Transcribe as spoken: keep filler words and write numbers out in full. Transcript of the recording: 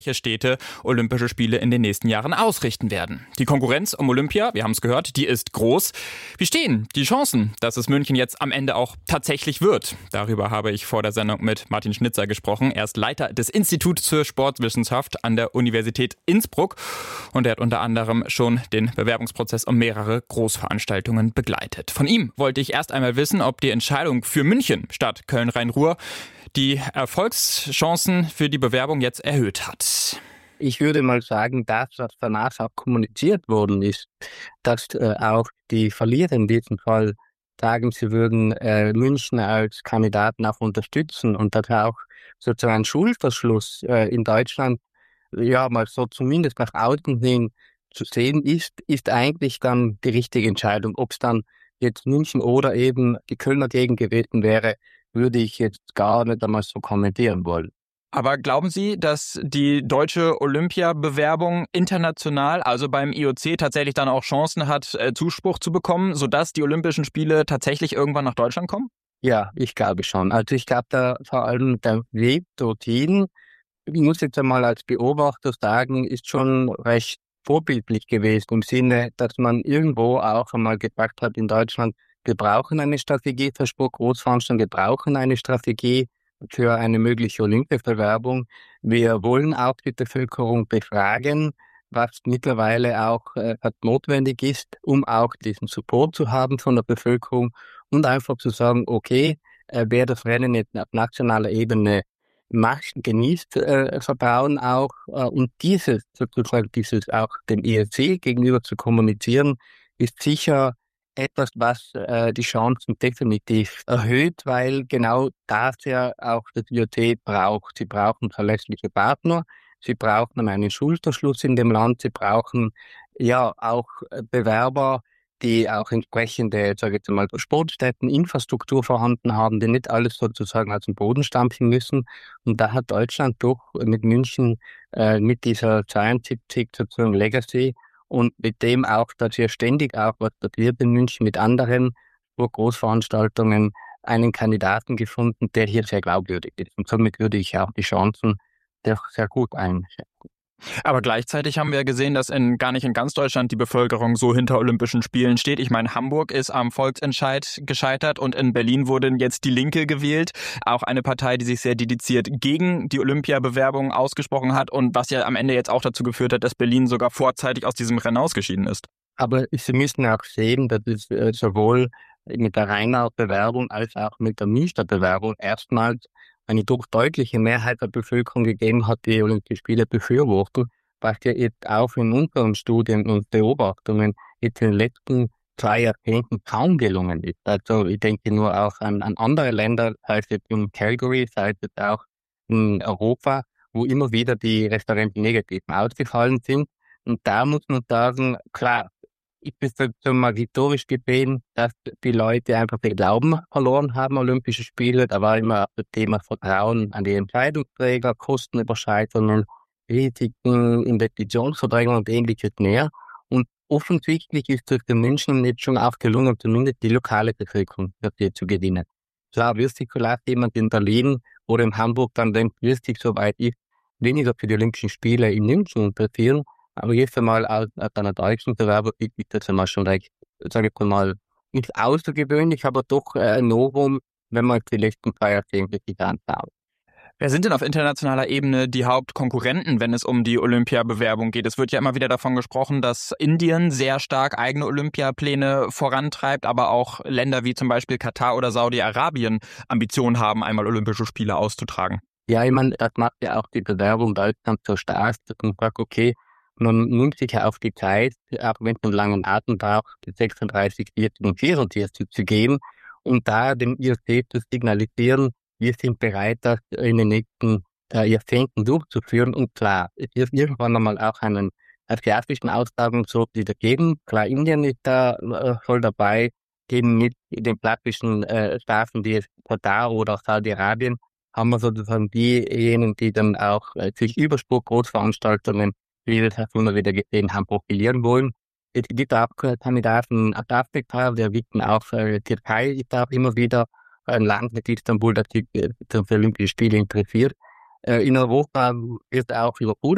welche Städte Olympische Spiele in den nächsten Jahren ausrichten werden. Die Konkurrenz um Olympia, wir haben es gehört, die ist groß. Wie stehen die Chancen, dass es München jetzt am Ende auch tatsächlich wird? Darüber habe ich vor der Sendung mit Martin Schnitzer gesprochen. Er ist Leiter des Instituts für Sportwissenschaft an der Universität Innsbruck und er hat unter anderem schon den Bewerbungsprozess um mehrere Großveranstaltungen begleitet. Von ihm wollte ich erst einmal wissen, ob die Entscheidung für München statt Köln-Rhein-Ruhr die Erfolgschancen für die Bewerbung jetzt erhöht hat. Ich würde mal sagen, das, was danach auch kommuniziert worden ist, dass äh, auch die Verlierer in diesem Fall sagen, sie würden äh, München als Kandidaten auch unterstützen und dass auch sozusagen ein Schulterschluss äh, in Deutschland, ja mal so zumindest nach außen hin zu sehen ist, ist eigentlich dann die richtige Entscheidung. Ob es dann jetzt München oder eben die Kölner Gegend gewesen wäre, würde ich jetzt gar nicht einmal so kommentieren wollen. Aber glauben Sie, dass die deutsche Olympia-Bewerbung international, also beim I O C, tatsächlich dann auch Chancen hat, Zuspruch zu bekommen, sodass die Olympischen Spiele tatsächlich irgendwann nach Deutschland kommen? Ja, ich glaube schon. Also ich glaube da vor allem der Weg dorthin, ich muss jetzt einmal als Beobachter sagen, ist schon recht vorbildlich gewesen, im Sinne, dass man irgendwo auch einmal gesagt hat in Deutschland, wir brauchen eine Strategie für Sportgroßveranstaltungen, wir brauchen eine Strategie für eine mögliche Olympiabewerbung. Wir wollen auch die Bevölkerung befragen, was mittlerweile auch äh, notwendig ist, um auch diesen Support zu haben von der Bevölkerung und einfach zu sagen, okay, äh, wer das Rennen jetzt auf nationaler Ebene macht, genießt äh, Vertrauen auch äh, und dieses sozusagen dieses auch dem I O C gegenüber zu kommunizieren, ist sicher etwas, was äh, die Chancen definitiv erhöht, weil genau das ja auch das I O C braucht. Sie brauchen verlässliche Partner, sie brauchen einen Schulterschluss in dem Land, sie brauchen ja auch Bewerber, die auch entsprechende, sage ich jetzt mal, Sportstätten, Infrastruktur vorhanden haben, die nicht alles sozusagen aus dem Boden stampfen müssen. Und da hat Deutschland doch mit München, äh, mit dieser zweiundsiebzig sozusagen Legacy und mit dem auch, dass wir ständig auch, was passiert in München mit anderen Großveranstaltungen, einen Kandidaten gefunden, der hier sehr glaubwürdig ist. Und somit würde ich auch die Chancen sehr, sehr gut einschätzen. Aber gleichzeitig haben wir gesehen, dass in, gar nicht in ganz Deutschland die Bevölkerung so hinter Olympischen Spielen steht. Ich meine, Hamburg ist am Volksentscheid gescheitert und in Berlin wurde jetzt die Linke gewählt. Auch eine Partei, die sich sehr dediziert gegen die Olympiabewerbung ausgesprochen hat und was ja am Ende jetzt auch dazu geführt hat, dass Berlin sogar vorzeitig aus diesem Rennen ausgeschieden ist. Aber Sie müssen auch sehen, dass es äh, sowohl mit der Rheinland-Bewerbung als auch mit der Münster-Bewerbung erstmals eine doch deutliche Mehrheit der Bevölkerung gegeben hat, die Olympischen Spiele befürworten, was ja jetzt auch in unseren Studien und Beobachtungen jetzt in den letzten zwei Jahrzehnten kaum gelungen ist. Also ich denke nur auch an, an andere Länder, sei es jetzt in Calgary, sei es jetzt auch in Europa, wo immer wieder die Referenten negativ ausgefallen sind. Und da muss man sagen, klar, ich bin so mal historisch gesehen, dass die Leute einfach den Glauben verloren haben, Olympische Spiele. Da war immer das Thema Vertrauen an die Entscheidungsträger, Kostenüberschreitungen, Risiken, Investitionsverdrängung und ähnliches mehr. Und offensichtlich ist es den Menschen jetzt schon auch gelungen, zumindest die lokale Bevölkerung dafür zu gewinnen. Klar, wird sich vielleicht jemand in Berlin oder in Hamburg dann denkt, wird sich soweit ist, weniger für die Olympischen Spiele in München interessieren. Aber jetzt einmal als, als einer deutschen Bewerber ist das einmal schon recht, sage ich mal, nicht außergewöhnlich, aber doch ein Novum, wenn man die letzten zwei Jahrzehnte sich anschaut. Wer sind denn auf internationaler Ebene die Hauptkonkurrenten, wenn es um die Olympiabewerbung geht? Es wird ja immer wieder davon gesprochen, dass Indien sehr stark eigene Olympiapläne vorantreibt, aber auch Länder wie zum Beispiel Katar oder Saudi-Arabien Ambitionen haben, einmal Olympische Spiele auszutragen. Ja, ich meine, das macht ja auch die Bewerbung Deutschland so stark, dass man sagt, okay, man nimmt sich ja auf die Zeit, auch wenn es einen langen Atem braucht, die sechsunddreißig, vierzig und vierundvierzig zu geben und da dem I O C zu signalisieren, wir sind bereit, das in den nächsten äh, Jahrzehnten durchzuführen. Und klar, es wird irgendwann einmal auch einen asiatischen Austragung so wieder geben. Klar, Indien ist da äh, voll dabei, eben mit den klassischen äh, Staaten, die Katar oder Saudi-Arabien, haben wir sozusagen diejenigen, die dann auch äh, sich über Sportgroßveranstaltungen, wie wir das immer wieder gesehen haben, profilieren wollen. Es gibt auch Kandidaten aus Afrika, wir wissen auch, äh, Türkei ist auch immer wieder ein Land mit Istanbul, das sich für Olympische Spiele interessiert. Äh, in Europa wird auch über